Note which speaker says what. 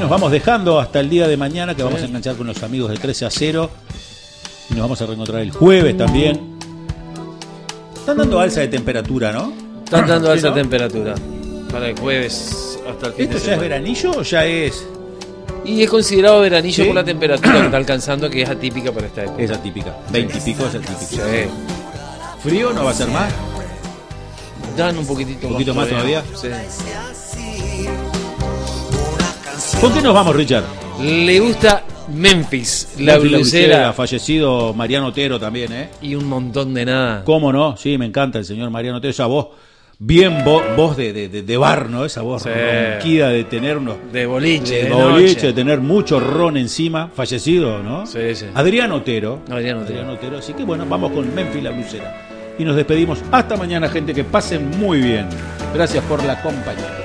Speaker 1: nos vamos dejando hasta el día de mañana, que vamos a enganchar con los amigos de 13-0. Y nos vamos a reencontrar el jueves también. Están dando alza de temperatura, ¿no?
Speaker 2: Están dando alza
Speaker 1: ¿no?
Speaker 2: de temperatura. Para el jueves hasta el fin de
Speaker 1: ¿Esto ya
Speaker 2: semana.
Speaker 1: es veranillo o ya es...?
Speaker 2: Y es considerado veranillo
Speaker 1: ¿Sí?
Speaker 2: por la temperatura que está alcanzando, que es atípica para esta época.
Speaker 1: Es atípica. 20 y pico es atípico.
Speaker 2: Sí.
Speaker 1: ¿Frío no va a ser más?
Speaker 2: Dan un poquitito
Speaker 1: más todavía.
Speaker 2: Sí.
Speaker 1: ¿Con qué nos vamos, Richard?
Speaker 2: Le gusta Memphis, la
Speaker 1: Memphis,
Speaker 2: blusera.
Speaker 1: Fallecido Mariano Otero también, ¿eh?
Speaker 2: Y un montón de nada.
Speaker 1: ¿Cómo no? Sí, me encanta el señor Mariano Otero. Esa voz, bien voz de bar, ¿no? Esa voz
Speaker 2: Sí.
Speaker 1: ronquida de tenernos.
Speaker 2: De boliche,
Speaker 1: De
Speaker 2: de
Speaker 1: boliche,
Speaker 2: noche.
Speaker 1: de tener mucho ron encima. Fallecido, ¿no?
Speaker 2: Sí, sí.
Speaker 1: Adrián Otero.
Speaker 2: Adrián Otero.
Speaker 1: Así que bueno, vamos con Memphis, la blusera. Y nos despedimos. Hasta mañana, gente. Que pasen muy bien. Gracias por la compañía.